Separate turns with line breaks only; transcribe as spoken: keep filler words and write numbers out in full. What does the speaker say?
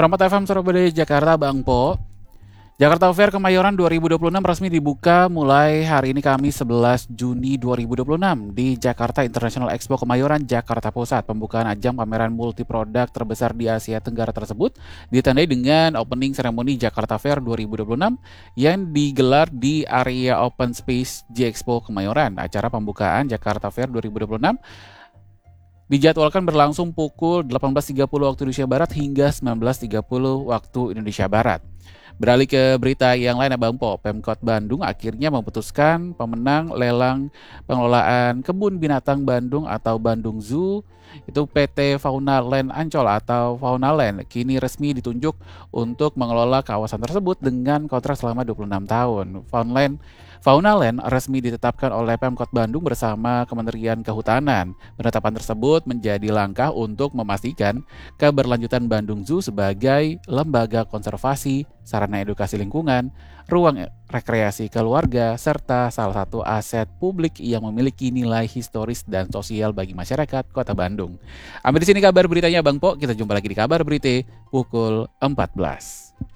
Permata F M Surabaya Jakarta, Bang Po. Jakarta Fair Kemayoran dua ribu dua puluh enam resmi dibuka mulai hari ini Kamis sebelas Juni dua ribu dua puluh enam di Jakarta International Expo Kemayoran, Jakarta Pusat. Pembukaan ajang pameran multi produk terbesar di Asia Tenggara tersebut ditandai dengan opening ceremony Jakarta Fair dua ribu dua puluh enam yang digelar di area Open Space J-Expo Kemayoran. Acara pembukaan Jakarta Fair dua ribu dua puluh enam dijadwalkan berlangsung pukul delapan belas tiga puluh waktu Indonesia Barat hingga sembilan belas tiga puluh waktu Indonesia Barat. Beralih ke berita yang lain, Bang Po, Pemkot Bandung akhirnya memutuskan pemenang lelang pengelolaan Kebun Binatang Bandung atau Bandung Zoo, itu P T Fauna Land Ancol atau Fauna Land, kini resmi ditunjuk untuk mengelola kawasan tersebut dengan kontrak selama dua puluh enam tahun. Fauna Land Fauna Land resmi ditetapkan oleh Pemkot Bandung bersama Kementerian Kehutanan. Penetapan tersebut menjadi langkah untuk memastikan keberlanjutan Bandung Zoo sebagai lembaga konservasi, sarana edukasi lingkungan, ruang rekreasi keluarga, serta salah satu aset publik yang memiliki nilai historis dan sosial bagi masyarakat Kota Bandung. Sampai di sini kabar beritanya, Bang Po. Kita jumpa lagi di kabar berita pukul empat belas.